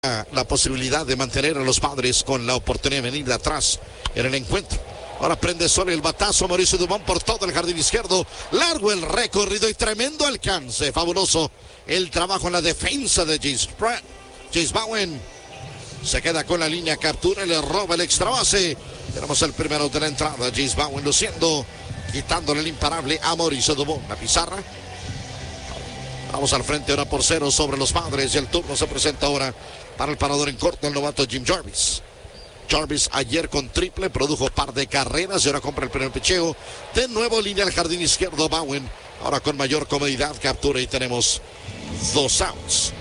la posibilidad de mantener a los Padres con la oportunidad de venir de atrás en el encuentro. Ahora prende solo el batazo Mauricio Dubón por todo el jardín izquierdo. Largo el recorrido y tremendo alcance. Fabuloso el trabajo en la defensa de Jace Bowen. Se queda con la línea, captura y le roba el extra base. Tenemos el primero de la entrada. Jace Bowen luciendo, quitándole el imparable a Mauricio Dubón. La pizarra. Vamos al frente, 1-0 sobre los Padres. Y el turno se presenta ahora para el parador en corto, el novato Jim Jarvis. Jarvis ayer con triple, produjo par de carreras y ahora compra el primer picheo. De nuevo línea al jardín izquierdo Bowen. Ahora con mayor comodidad, captura y tenemos 2 outs.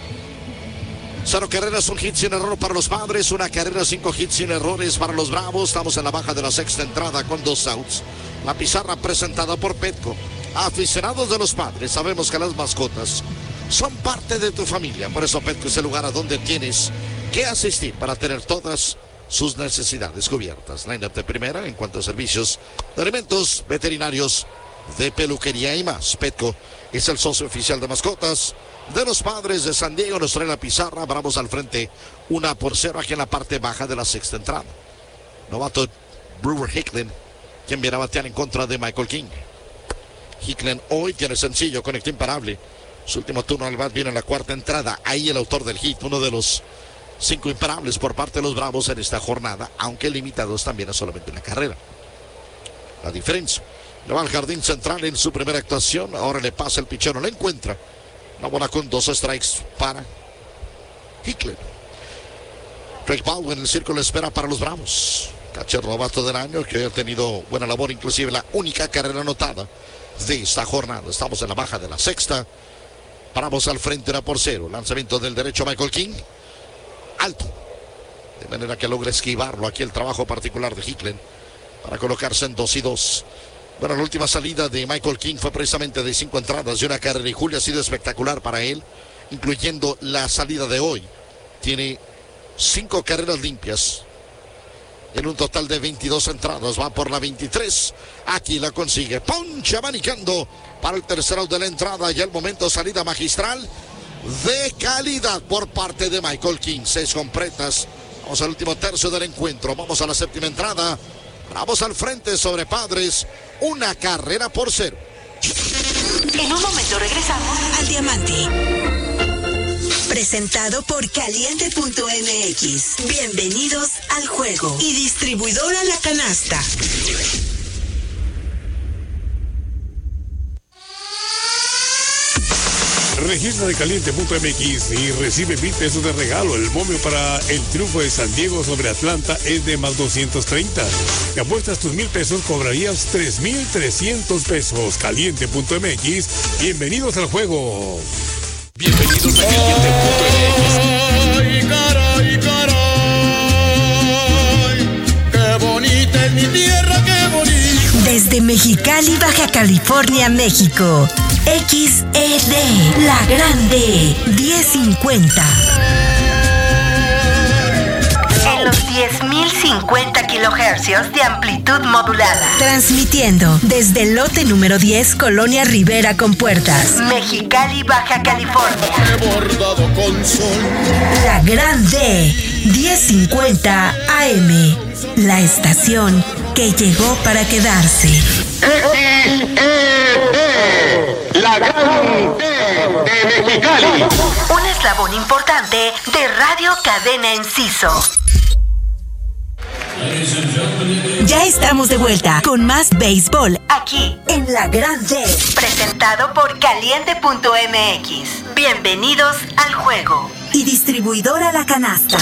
0 carreras, 1 hit sin error para los Padres. 1 carrera, 5 hits sin errores para los Bravos. Estamos en la baja de la sexta entrada con 2 outs. La pizarra presentada por Petco. Aficionados de los Padres, sabemos que las mascotas son parte de tu familia. Por eso Petco es el lugar a donde tienes que asistir para tener todas sus necesidades cubiertas. Line-up de primera en cuanto a servicios de alimentos, veterinarios, de peluquería y más. Petco es el socio oficial de mascotas de los Padres de San Diego. Nos trae la pizarra. Bravos al frente, 1-0 aquí en la parte baja de la sexta entrada. Novato Brewer Hicklen, quien viene a batear en contra de Michael King. Hicklen hoy tiene sencillo, conectó imparable. Su último turno al bat viene en la cuarta entrada. Ahí el autor del hit, uno de los 5 imparables por parte de los Bravos en esta jornada, aunque limitados también a solamente una carrera. La diferencia. Le va al jardín central en su primera actuación. Ahora le pasa el pichero, lo encuentra. La bola con 2 strikes para Hicklen. Drake Baldwin en el círculo espera para los Bravos. Catcher novato del año que ha tenido buena labor, inclusive la única carrera anotada de esta jornada. Estamos en la baja de la sexta. Paramos al frente, 1-0. Lanzamiento del derecho Michael King. Alto. De manera que logra esquivarlo. Aquí el trabajo particular de Hicklen para colocarse en 2-2. Bueno, la última salida de Michael King fue precisamente de 5 entradas y 1 carrera. Y julio ha sido espectacular para él, incluyendo la salida de hoy. Tiene 5 carreras limpias en un total de 22 entradas. Va por la 23. Aquí la consigue. Ponche abanicando para el tercer out de la entrada. Y el momento salida magistral de calidad por parte de Michael King. 6 completas. Vamos al último tercio del encuentro. Vamos a la séptima entrada. Vamos al frente sobre Padres. 1 carrera por 0. En un momento regresamos al Diamante. Presentado por Caliente.mx. Bienvenidos al juego. Y distribuidora La Canasta. Registra Caliente.mx y recibe 1,000 pesos de regalo. El momio para el triunfo de San Diego sobre Atlanta es de más 230. Si apuestas tus 1,000 pesos, cobrarías 3,300 pesos. Caliente.mx. Bienvenidos al juego. Bienvenidos a Caliente.mx. ¡Ay, caray, caray! ¡Qué bonita es mi tierra, qué bonita! Desde Mexicali, Baja California, México. XED, La Grande, 1050. En los 10.050 kilohercios de amplitud modulada. Transmitiendo desde el lote número 10, Colonia Rivera con Puertas, Mexicali, Baja California. Bordado con sol. La Grande, 1050 AM. La estación que llegó para quedarse. La Grande de Mexicali. Un eslabón importante de Radio Cadena Enciso. Ya estamos de vuelta con más béisbol aquí en La Grande. Presentado por Caliente.mx. Bienvenidos al juego. Y distribuidora La Canasta.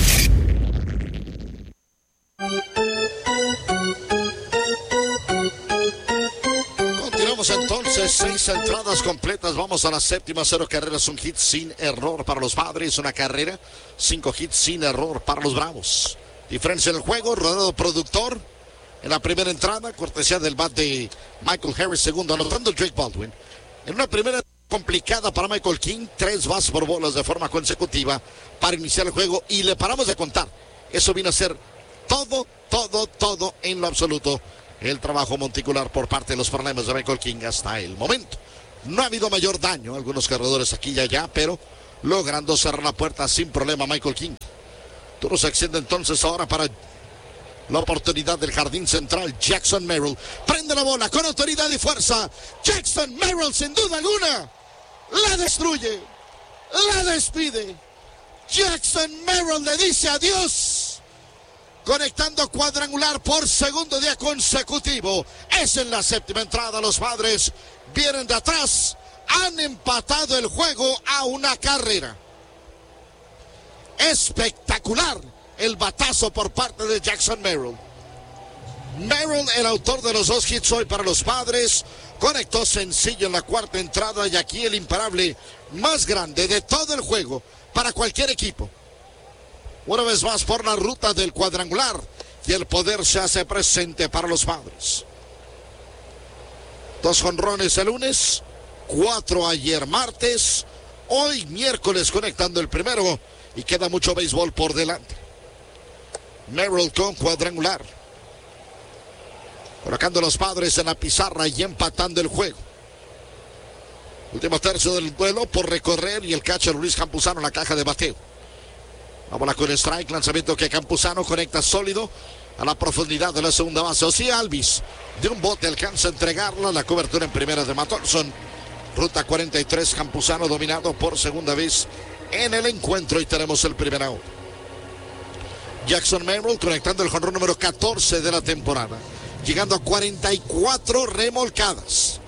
Continuamos entonces, 6 entradas completas. Vamos a la séptima, 0 carreras, 1 hit sin error para los Padres. 1 carrera, 5 hits sin error para los Bravos. Diferencia en el juego, rodeado productor en la primera entrada, cortesía del bat de Michael Harris, segundo, anotando Drake Baldwin. En una primera complicada para Michael King, 3 bases por bolas de forma consecutiva para iniciar el juego y le paramos de contar. Eso vino a ser todo en lo absoluto el trabajo monticular por parte de los problemas de Michael King hasta el momento. No ha habido mayor daño, algunos corredores aquí y allá, pero logrando cerrar la puerta sin problema Michael King. Turno se extiende entonces ahora para la oportunidad del jardín central. Jackson Merrill prende la bola con autoridad y fuerza. Jackson Merrill, sin duda alguna, la destruye, la despide. Jackson Merrill le dice adiós, conectando cuadrangular por segundo día consecutivo. Es en la séptima entrada. Los Padres vienen de atrás, han empatado el juego a una carrera. Espectacular el batazo por parte de Jackson Merrill. Merrill, el autor de los 2 hits hoy para los Padres, conectó sencillo en la cuarta entrada, y aquí el imparable más grande de todo el juego para cualquier equipo. Una vez más por la ruta del cuadrangular, y el poder se hace presente para los Padres. 2 jonrones el lunes, 4 ayer martes, hoy miércoles conectando el primero, y queda mucho béisbol por delante. Merrill con cuadrangular, colocando a los Padres en la pizarra y empatando el juego. Último tercio del duelo por recorrer, y el catcher Luis Campuzano en la caja de bateo. La bola con strike, lanzamiento que Campuzano conecta sólido a la profundidad de la segunda base. Ozzie Albies de un bote alcanza a entregarla. La cobertura en primera de Matt Olson. Ruta 43, Campuzano dominado por segunda vez en el encuentro, y tenemos el primer out. Jackson Merrill conectando el jonrón número 14 de la temporada, llegando a 44 remolcadas.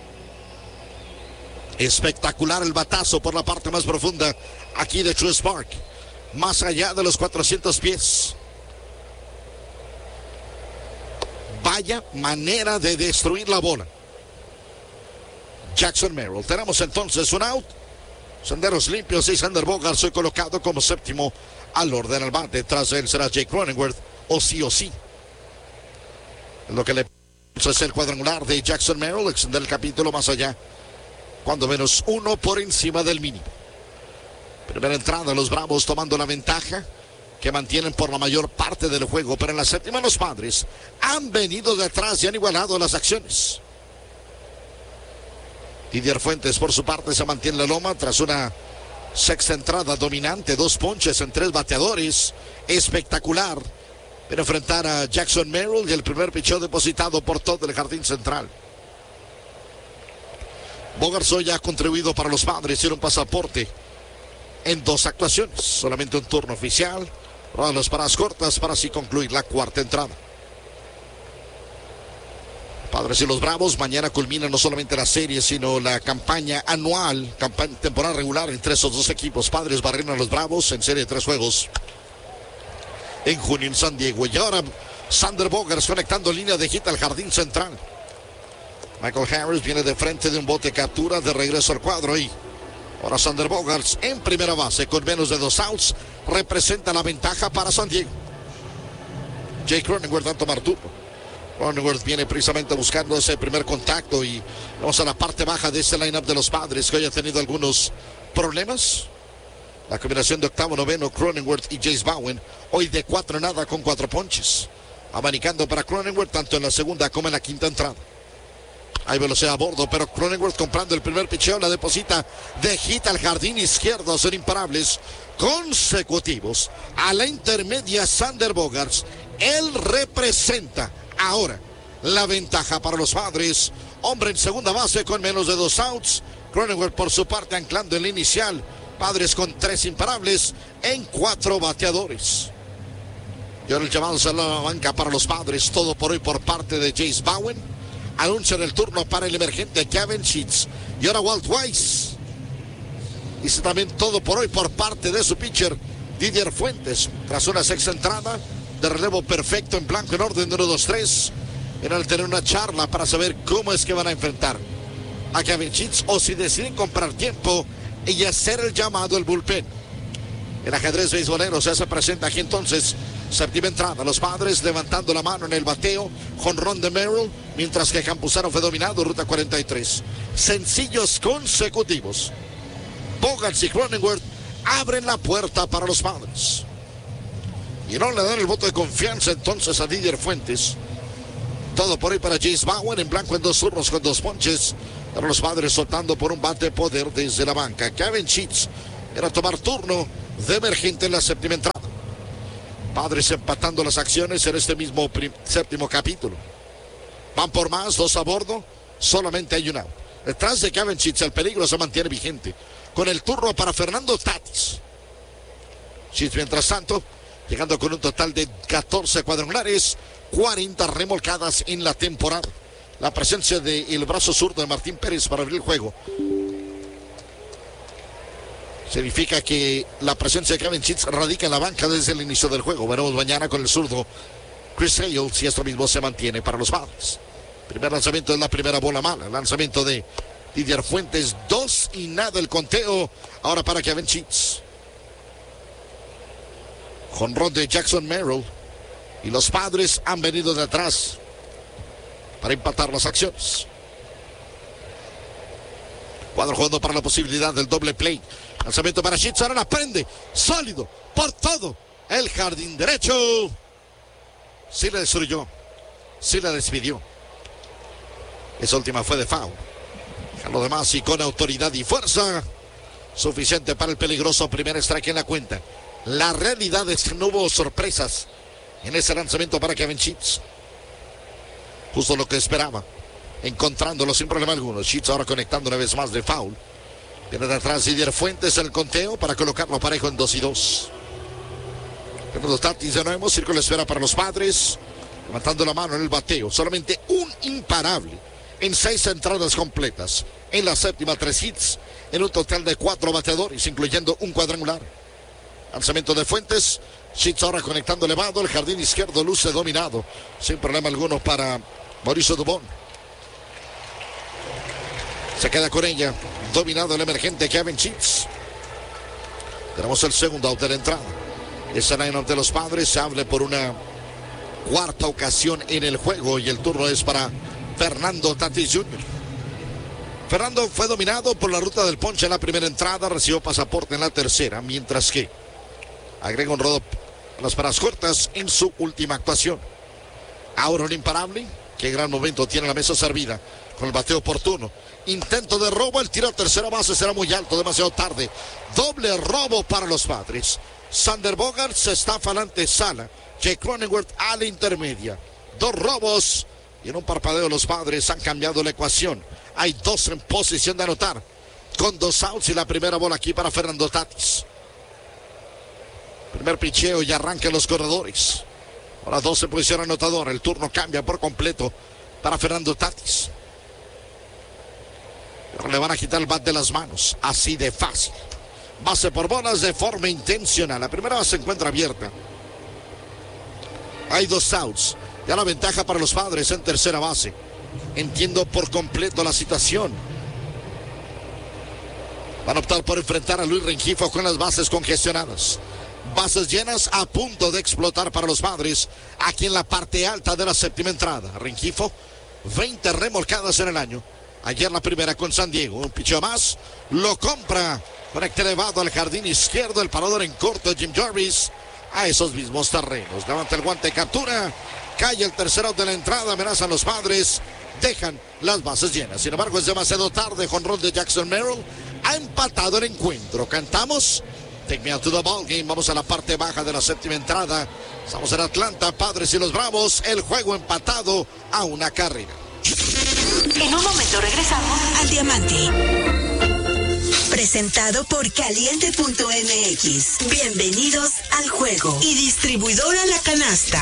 Espectacular el batazo por la parte más profunda aquí de Truist Park, más allá de los 400 pies. Vaya manera de destruir la bola. Jackson Merrill. Tenemos entonces un out. Senderos limpios, y Xander Bogaerts soy colocado como séptimo al orden al bate. Tras él será Jake Cronenworth, o sí. Lo que le es el cuadrangular de Jackson Merrill, extender el capítulo más allá, cuando menos 1 por encima del mínimo. Primera entrada, los Bravos tomando la ventaja que mantienen por la mayor parte del juego, pero en la séptima los Padres han venido de atrás y han igualado las acciones. Didier Fuentes por su parte se mantiene en la loma tras una sexta entrada dominante, 2 ponches en 3 bateadores, espectacular, pero enfrentar a Jackson Merrill y el primer picheo depositado por todo el jardín central. Bogaerts hoy ha contribuido para los Padres, tiene un pasaporte en 2 actuaciones, solamente un turno oficial, las paradas cortas para así concluir la cuarta entrada. Padres y los Bravos mañana culminan no solamente la serie, sino la campaña anual, temporada regular entre esos 2 equipos. Padres barrieron a los Bravos en serie de 3 juegos en junio en San Diego. Y ahora Xander Bogaerts conectando línea de hit al jardín central. Michael Harris viene de frente de un bote captura, de regreso al cuadro, y ahora Xander Bogaerts en primera base con menos de 2 outs representa la ventaja para San Diego. Jake Cronenworth a tomar turno. Cronenworth viene precisamente buscando ese primer contacto, y vamos a la parte baja de este lineup de los Padres, que hoy ha tenido algunos problemas. La combinación de octavo, noveno, Cronenworth y Jace Bowen, hoy de 4-0 con 4 ponches. Abanicando para Cronenworth tanto en la segunda como en la quinta entrada. Hay velocidad a bordo, pero Cronenworth comprando el primer picheo, la deposita de hit al jardín izquierdo. Son imparables consecutivos. A la intermedia, Xander Bogaerts. Él representa ahora la ventaja para los Padres. Hombre en segunda base con menos de 2 outs. Cronenworth por su parte anclando en la inicial. Padres con 3 imparables en 4 bateadores. Y ahora el llamado a la banca para los Padres. Todo por hoy por parte de Jace Bowen. Anuncian el turno para el emergente Kevin Sheets. Y ahora Walt Weiss. Dice también todo por hoy por parte de su pitcher Didier Fuentes. Tras una sexta entrada de relevo perfecto en blanco en orden de 1-2-3. Era al tener una charla para saber cómo es que van a enfrentar a Kevin Sheets, o si deciden comprar tiempo y hacer el llamado al bullpen. El ajedrez beisbolero se hace presente aquí entonces. Séptima entrada, los Padres levantando la mano en el bateo. Jonrón de Merrill, mientras que Campuzano fue dominado, ruta 43. Sencillos consecutivos. Bogaerts y Cronenworth abren la puerta para los Padres. Y no le dan el voto de confianza entonces a Didier Fuentes. Todo por ahí para Jace Bowen, en blanco en 2 turnos con 2 ponches. Para los Padres soltando por un bate de poder desde la banca. Kevin Sheets Era tomar turno de emergente en la séptima entrada. Padres empatando las acciones en este mismo séptimo capítulo. Van por más, 2 a bordo, solamente hay un out. Detrás de Cavendish el peligro se mantiene vigente. Con el turno para Fernando Tatis. Sheets, mientras tanto, llegando con un total de 14 cuadrangulares, 40 remolcadas en la temporada. La presencia del brazo zurdo de Martín Pérez para abrir el juego significa que la presencia de Kevin Sheets radica en la banca desde el inicio del juego. Veremos mañana con el zurdo Chris Sale si esto mismo se mantiene para los Padres. Primer lanzamiento es la primera bola mala. Lanzamiento de Didier Fuentes, 2 y nada el conteo. Ahora para Kevin Sheets. Jonrón de Jackson Merrill. Y los Padres han venido de atrás para empatar las acciones. Cuadro jugando para la posibilidad del doble play. Lanzamiento para Sheets, ahora la prende. Sólido, por todo. El jardín derecho. Sí le destruyó. Sí la despidió. Esa última fue de foul. A lo demás y con autoridad y fuerza. Suficiente para el peligroso primer strike en la cuenta. La realidad es que no hubo sorpresas en ese lanzamiento para Kevin Sheets. Justo lo que esperaba. Encontrándolo sin problema alguno. Sheets ahora conectando una vez más de foul. Viene de atrás Didier Fuentes el conteo para colocarlo parejo en 2 y 2. Fernando Tatis de nuevo. Círculo de espera para los Padres. Levantando la mano en el bateo. Solamente un imparable en 6 entradas completas. En la séptima 3 hits. En un total de 4 bateadores, incluyendo un cuadrangular. Lanzamiento de Fuentes. Sheets ahora conectando elevado. El jardín izquierdo luce dominado. Sin problema alguno para Mauricio Dubón. Se queda con ella. Dominado el emergente Kevin Sheets. Tenemos el segundo out de la entrada. Ese line-up de los Padres se hable por una cuarta ocasión en el juego. Y el turno es para Fernando Tatis Jr. Fernando fue dominado por la ruta del ponche en la primera entrada. Recibió pasaporte en la tercera. Mientras que agrega un rodo a las paradas cortas en su última actuación. Ahora un imparable. Qué gran momento tiene la mesa servida con el bateo oportuno. Intento de robo, el tiro a tercera base será muy alto, demasiado tarde. Doble robo para los Padres. Sander Bogaerts está falante Sala. Jake Cronenworth a la intermedia. 2 robos y en un parpadeo los Padres han cambiado la ecuación. Hay 2 en posición de anotar. Con 2 outs y la primera bola aquí para Fernando Tatis. Primer picheo y arrancan los corredores. Ahora 2 en posición anotadora. El turno cambia por completo para Fernando Tatis. Pero le van a quitar el bat de las manos. Así de fácil. Base por bolas de forma intencional. La primera base se encuentra abierta. Hay 2 outs. Ya la ventaja para los Padres en tercera base. Entiendo por completo la situación. Van a optar por enfrentar a Luis Rengifo con las bases congestionadas. Bases llenas a punto de explotar para los Padres. Aquí en la parte alta de la séptima entrada. Rengifo, 20 remolcadas en el año. Ayer la primera con San Diego. Un picheo más. Lo compra. Conecta elevado al jardín izquierdo. El parador en corto. Jim Jarvis. A esos mismos terrenos. Levanta el guante. Captura. Cae el tercer out de la entrada. Amenazan los Padres. Dejan las bases llenas. Sin embargo, es demasiado tarde. Jonrón de Jackson Merrill. Ha empatado el encuentro. Cantamos. Take me out to the ball game. Vamos a la parte baja de la séptima entrada. Estamos en Atlanta. Padres y los Bravos. El juego empatado a una carrera. En un momento regresamos al Diamante. Presentado por Caliente.mx. Bienvenidos al juego. Y distribuidora La Canasta.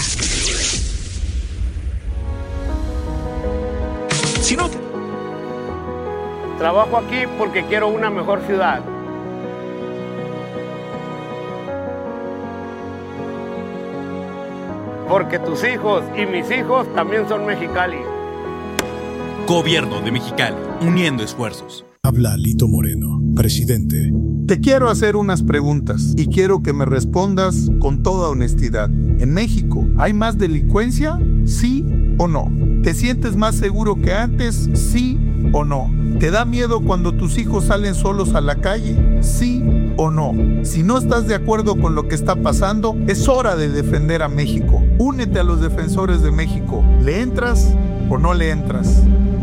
Si no... Trabajo aquí porque quiero una mejor ciudad. Porque tus hijos y mis hijos también son Mexicali. Gobierno de Mexicali, uniendo esfuerzos. Habla Lito Moreno, presidente. Te quiero hacer unas preguntas y quiero que me respondas con toda honestidad. ¿En México hay más delincuencia? ¿Sí o no? ¿Te sientes más seguro que antes? ¿Sí o no? ¿Te da miedo cuando tus hijos salen solos a la calle? ¿Sí o no? Si no estás de acuerdo con lo que está pasando, es hora de defender a México. Únete a los defensores de México. ¿Le entras o no le entras?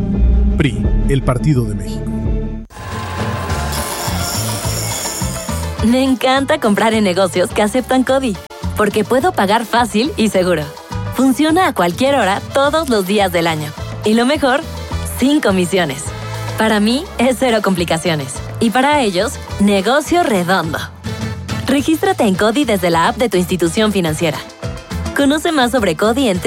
PRI, el Partido de México. Me encanta comprar en negocios que aceptan CODI, porque puedo pagar fácil y seguro. Funciona a cualquier hora, todos los días del año. Y lo mejor, sin comisiones. Para mí, es cero complicaciones. Y para ellos, negocio redondo. Regístrate en CODI desde la app de tu institución financiera. Conoce más sobre CODI en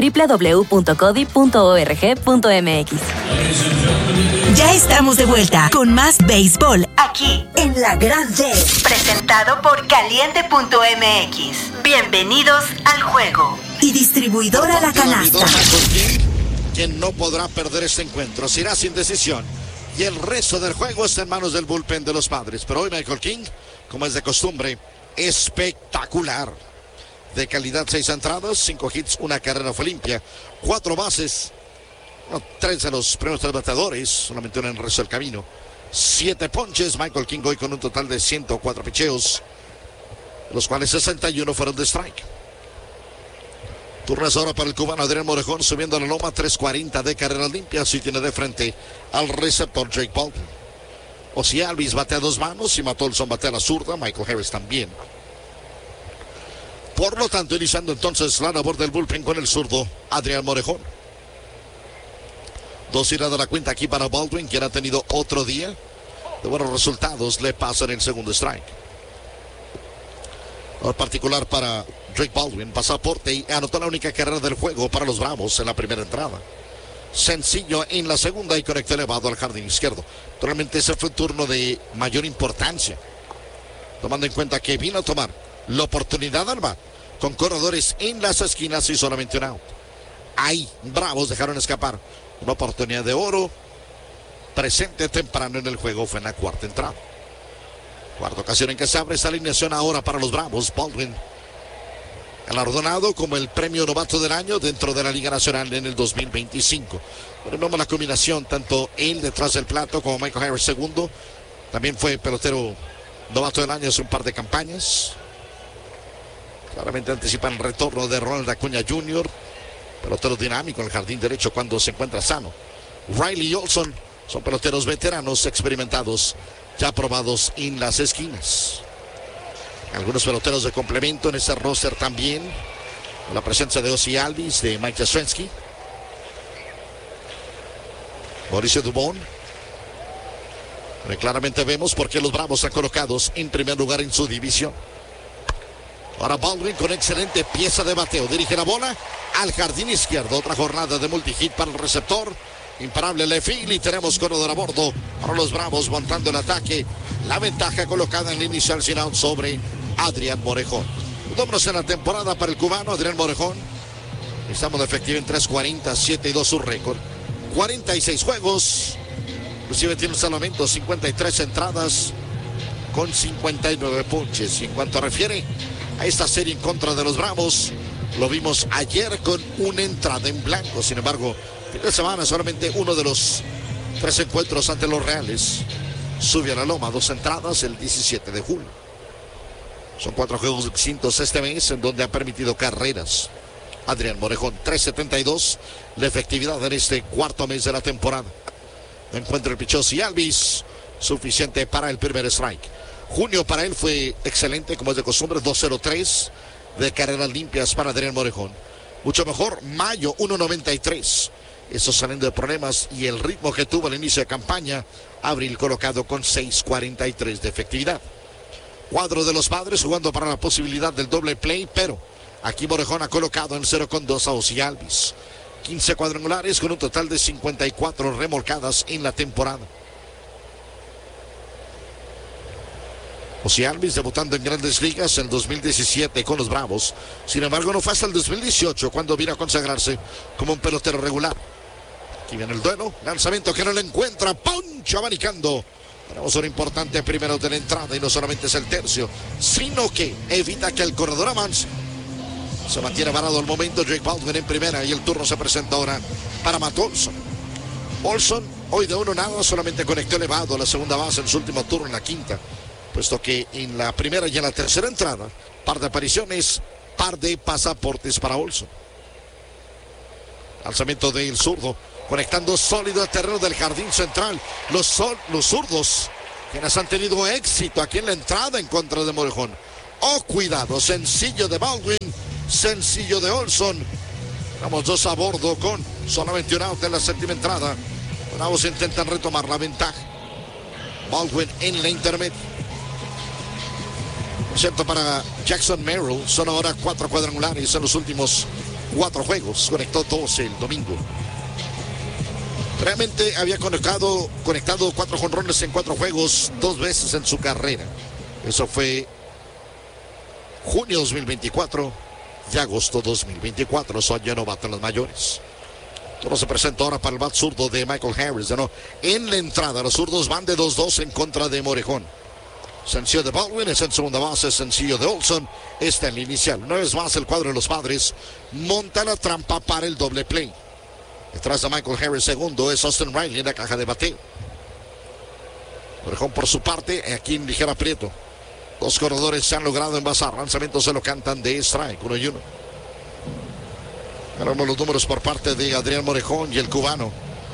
www.codi.org.mx. Ya estamos de vuelta con más béisbol aquí en La Gran D, presentado por Caliente.mx. Bienvenidos al juego. Y distribuidora La Canasta. Quien no podrá perder este encuentro, será sin decisión. Y el resto del juego está en manos del bullpen de los Padres. Pero hoy Michael King, como es de costumbre, espectacular. De calidad, 6 entradas, 5 hits, 1 carrera fue limpia, 4 bases, 3 de los primeros 3 bateadores, solamente 1 en el resto del camino, 7 ponches. Michael King hoy con un total de 104 picheos, los cuales 61 fueron de strike. Turno es ahora para el cubano Adrián Morejón, subiendo a la loma, 3.40 de carreras limpias y tiene de frente al receptor Drake Baldwin. Ozzie Albies batea a 2 manos y Matt Olson batea a la zurda, Michael Harris también. Por lo tanto, iniciando entonces la labor del bullpen con el zurdo Adrián Morejón. 2 iradas a la cuenta aquí para Baldwin, quien ha tenido otro día de buenos resultados, le pasan el segundo strike. En particular para Drake Baldwin, pasaporte y anotó la única carrera del juego para los Bravos en la primera entrada. Sencillo en la segunda y conectó elevado al jardín izquierdo. Realmente ese fue un turno de mayor importancia, tomando en cuenta que vino a tomar la oportunidad al bat con corredores en las esquinas y solamente un out. Ahí Bravos dejaron escapar una oportunidad de oro presente temprano en el juego. Fue en la cuarta entrada. Cuarta ocasión en que se abre esta alineación ahora para los Bravos. Baldwin galardonado como el premio novato del año dentro de la Liga Nacional en el 2025. Pero no la combinación, tanto él detrás del plato como Michael Harris segundo. También fue pelotero novato del año hace un par de campañas. Claramente anticipan el retorno de Ronald Acuña Jr., pelotero dinámico en el jardín derecho cuando se encuentra sano. Riley y Olson son peloteros veteranos experimentados, ya probados en las esquinas. Algunos peloteros de complemento en este roster también. La presencia de Ozzie Albies, de Mike Yastrzemski, Mauricio Dubon. Pero claramente vemos por qué los Bravos están colocados en primer lugar en su división. Ahora Baldwin con excelente pieza de bateo. Dirige la bola al jardín izquierdo. Otra jornada de multihit para el receptor. Imparable Lefil y tenemos corredor a bordo para los Bravos montando el ataque. La ventaja colocada en el inicial sin out sobre Adrián Morejón. Números en la temporada para el cubano Adrián Morejón. Estamos de efectivo en 3.40, 7-2 su récord. 46 juegos. Inclusive tiene un salvamento, 53 entradas con 59 ponches. Y en cuanto refiere a esta serie en contra de los Bravos, lo vimos ayer con una entrada en blanco. Sin embargo, fin de semana solamente uno de los 3 encuentros ante los Reales sube a la loma, 2 entradas el 17 de julio. Son 4 juegos distintos este mes en donde ha permitido carreras. Adrián Morejón, 3.72 la efectividad en este cuarto mes de la temporada. Encuentra el picheo Ozzie Albies, suficiente para el primer strike. Junio para él fue excelente, como es de costumbre, 2.03 de carreras limpias para Adrián Morejón. Mucho mejor, mayo, 1.93. Eso saliendo de problemas y el ritmo que tuvo al inicio de campaña. Abril colocado con 6.43 de efectividad. Cuadro de los Padres jugando para la posibilidad del doble play, pero aquí Morejón ha colocado en 0.2 a Ozzie Albies. 15 cuadrangulares con un total de 54 remolcadas en la temporada. Ozzie Albies debutando en Grandes Ligas en 2017 con los Bravos. Sin embargo, no fue hasta el 2018 cuando vino a consagrarse como un pelotero regular. Aquí viene el duelo. Lanzamiento que no le encuentra. Poncho abanicando. Tenemos un importante primero de la entrada y no solamente es el tercio, sino que evita que el corredor avance. Se mantiene varado al momento Drake Baldwin en primera y el turno se presenta ahora para Matt Olson. Olson hoy de 1 nada, solamente conectó elevado a la segunda base en su último turno en la quinta. Puesto que en la primera y en la tercera entrada, par de apariciones, par de pasaportes para Olson. Lanzamiento del zurdo, conectando sólido al terreno del jardín central. Los zurdos quienes han tenido éxito aquí en la entrada en contra de Morejón. Oh, cuidado, sencillo de Baldwin, sencillo de Olson. Vamos 2 a bordo con solamente un out en la séptima entrada. Bravos intentan retomar la ventaja. Baldwin en la intermedia. Por cierto, para Jackson Merrill son ahora 4 cuadrangulares en los últimos 4 juegos. Conectó 2 el domingo. Realmente había conectado 4 jonrones en 4 juegos 2 veces en su carrera. Eso fue junio 2024 y agosto 2024. Son ya novato en las mayores. Todo se presenta ahora para el bat zurdo de Michael Harris. ¿No? En la entrada, los zurdos van de 2-2 en contra de Morejón. Sencillo de Baldwin es en segunda base, sencillo de Olson está en la inicial. Una vez más el cuadro de los Padres monta la trampa para el doble play. Detrás de Michael Harris segundo es Austin Riley en la caja de bateo. Morejón por su parte aquí en ligero aprieto. 2 corredores se han logrado envasar. Lanzamientos se lo cantan de strike, 1-1. Ganamos los números por parte de Adrián Morejón y el cubano.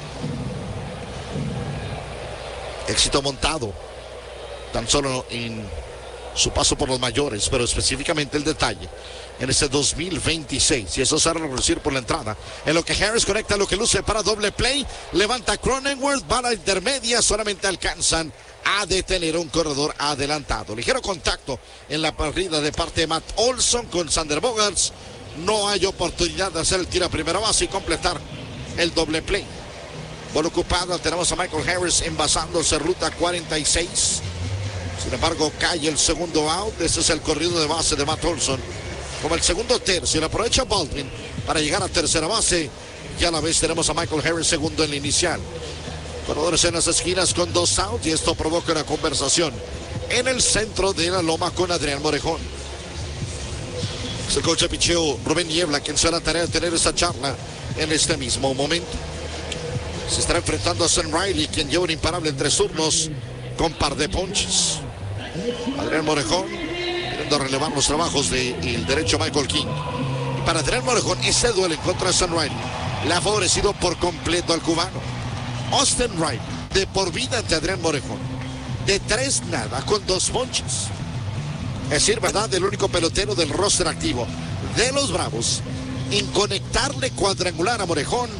Éxito montado. Tan solo en su paso por los mayores, pero específicamente el detalle en este 2026, y eso se va a reducir por la entrada, en lo que Harris conecta lo que luce para doble play, levanta Cronenworth, va a la intermedia, solamente alcanzan a detener un corredor adelantado. Ligero contacto en la partida de parte de Matt Olson con Sander Bogaerts, no hay oportunidad de hacer el tiro a primera base y completar el doble play. Bola ocupada, tenemos a Michael Harris envasándose ruta 46. Sin embargo, cae el segundo out. Ese es el corrido de base de Matt Olson. Como el segundo tercio, aprovecha Baldwin para llegar a tercera base. Y a la vez tenemos a Michael Harris segundo en la inicial. Corredores en las esquinas con 2 outs. Y esto provoca una conversación en el centro de la loma con Adrián Morejón. Es el coach de picheo Rubén Niebla quien se da la tarea de tener esa charla en este mismo momento. Se estará enfrentando a Sam Riley, quien lleva un imparable en 3 turnos con par de ponches. Adrián Morejón queriendo relevar los trabajos del derecho Michael King. Y para Adrián Morejón, ese duelo en contra de Sam Riley le ha favorecido por completo al cubano. Austin Riley, de por vida ante Adrián Morejón, de 3-0 con 2 ponches. Es decir, verdad, el único pelotero del roster activo de los Bravos en conectarle cuadrangular a Morejón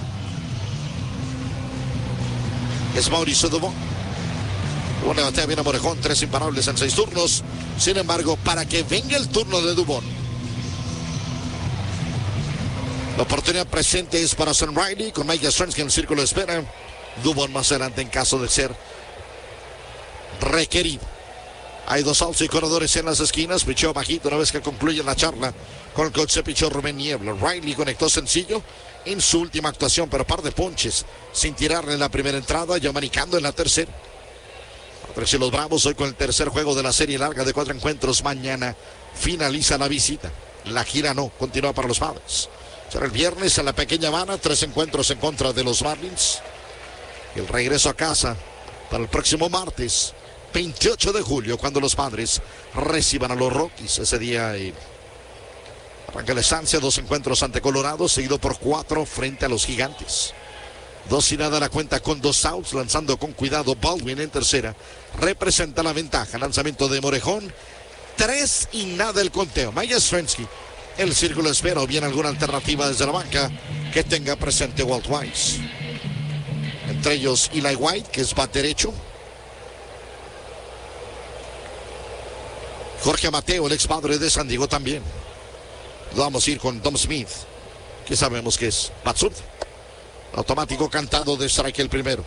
es Mauricio Dubón. Dubón le batea bien a Morejón, 3 imparables en 6 turnos. Sin embargo, para que venga el turno de Dubón, la oportunidad presente es para Sam Riley con Mike Yastrzemski en el círculo de espera. Dubón más adelante en caso de ser requerido. Hay 2 outs y corredores en las esquinas. Picheo bajito una vez que concluye la charla con el coach de picheo Rubén Niebla. Riley conectó sencillo en su última actuación, pero par de ponches sin tirarle en la primera entrada, ya manicando en la tercera. Aparecen los Bravos hoy con el tercer juego de la serie larga de 4 encuentros. Mañana finaliza la visita. La gira no, continúa para los Padres. Será el viernes en la pequeña Habana, 3 encuentros en contra de los Marlins. El regreso a casa para el próximo martes 28 de julio, cuando los Padres reciban a los Rockies. Ese día arranca la estancia, 2 encuentros ante Colorado, seguido por 4 frente a los Gigantes. 2-0 la cuenta con 2 outs, lanzando con cuidado Baldwin en tercera. Representa la ventaja. Lanzamiento de Morejón, 3-0 el conteo. Mike Yastrzemski, el círculo espera, o bien alguna alternativa desde la banca que tenga presente Walt Weiss. Entre ellos Eli White, que es bat derecho. Jorge Mateo, el ex padre de San Diego, también. Vamos a ir con Dom Smith, que sabemos que es bat zurdo. Automático cantado de strike el primero.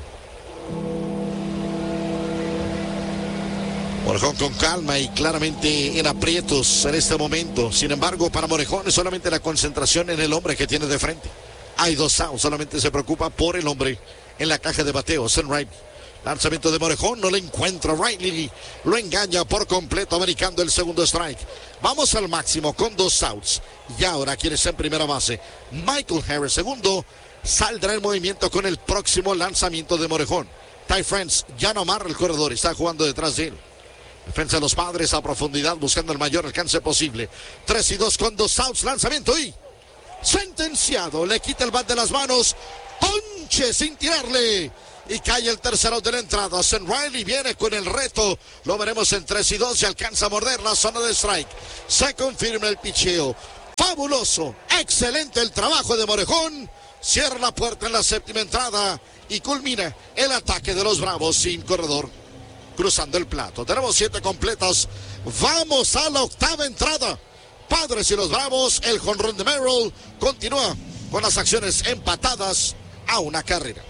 Morejón con calma y claramente en aprietos en este momento. Sin embargo, para Morejón es solamente la concentración en el hombre que tiene de frente. Hay 2 outs, solamente se preocupa por el hombre en la caja de bateo, Sam Riley. Lanzamiento de Morejón, no le encuentra. Riley lo engaña por completo, americando el segundo strike. Vamos al máximo con 2 outs. Y ahora quien está en primera base, Michael Harris segundo. Saldrá el movimiento con el próximo lanzamiento de Morejón. Ty France ya no amarra el corredor, está jugando detrás de él. Defensa de los Padres a profundidad, buscando el mayor alcance posible. 3-2 con 2 outs, lanzamiento y sentenciado. Le quita el bat de las manos. Ponche sin tirarle. y cae el tercero de la entrada. St. Riley viene con el reto. Lo veremos en 3-2 si alcanza a morder la zona de strike. Se confirma el picheo. Fabuloso, excelente el trabajo de Morejón. Cierra la puerta en la séptima entrada y culmina el ataque de los Bravos sin corredor. Cruzando el plato. Tenemos 7 completas. Vamos a la octava entrada. Padres y los Bravos, el jonrón de Merrill continúa con las acciones empatadas a una carrera.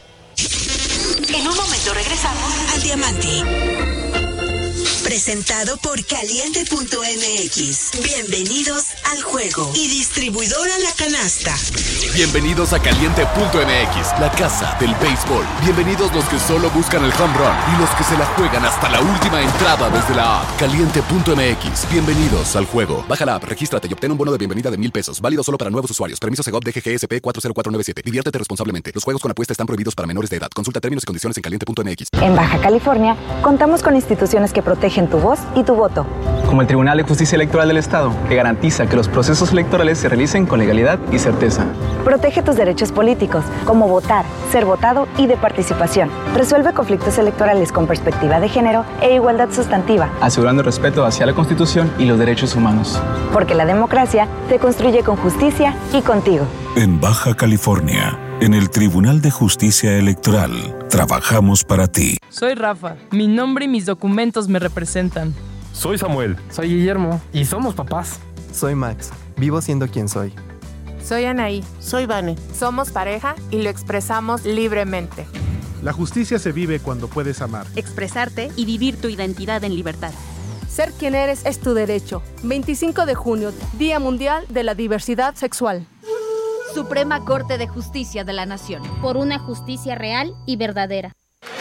En un momento regresamos al Diamante. Presentado por Caliente.mx. Bienvenidos al juego. Y distribuidora La Canasta. Bienvenidos a Caliente.mx, la casa del béisbol. Bienvenidos los que solo buscan el home run y los que se la juegan hasta la última entrada desde la app. Caliente.mx. Bienvenidos al juego. Baja la app, regístrate y obtén un bono de bienvenida de $1,000. Válido solo para nuevos usuarios. Permiso Segov DGGSP 40497. Diviértete responsablemente. Los juegos con apuesta están prohibidos para menores de edad. Consulta términos y condiciones en Caliente.mx. En Baja California, contamos con instituciones que protegen tu voz y tu voto. Como el Tribunal de Justicia Electoral del Estado, que garantiza que los procesos electorales se realicen con legalidad y certeza. Protege tus derechos políticos, como votar, ser votado y de participación. Resuelve conflictos electorales con perspectiva de género e igualdad sustantiva. Asegurando el respeto hacia la Constitución y los derechos humanos. Porque la democracia se construye con justicia y contigo. En Baja California, en el Tribunal de Justicia Electoral, trabajamos para ti. Soy Rafa. Mi nombre y mis documentos me representan. Soy Samuel. Soy Guillermo. Y somos papás. Soy Max. Vivo siendo quien soy. Soy Anaí. Soy Vane. Somos pareja y lo expresamos libremente. La justicia se vive cuando puedes amar, expresarte y vivir tu identidad en libertad. Ser quien eres es tu derecho. 25 de junio, Día Mundial de la Diversidad Sexual. Suprema Corte de Justicia de la Nación. Por una justicia real y verdadera.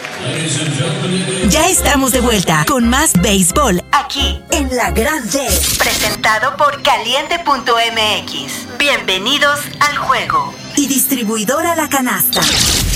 Ya estamos de vuelta con más béisbol aquí en La Gran D. Presentado por Caliente.mx. Bienvenidos al juego. Y distribuidora La Canasta.